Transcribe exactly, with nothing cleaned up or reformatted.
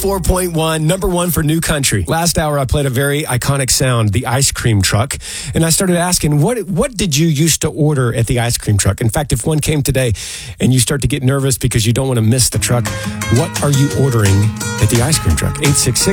four point one, number one for new country. Last hour, I played a very iconic sound, the ice cream truck. And I started asking, what what did you used to order at the ice cream truck? In fact, if one came today and you start to get nervous because you don't want to miss the truck, what are you ordering at the ice cream truck? eight six six